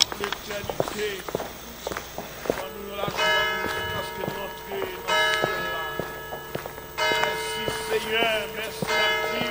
l'éternité. Nous la joie parce que notre là. Merci Seigneur, merci à Dieu.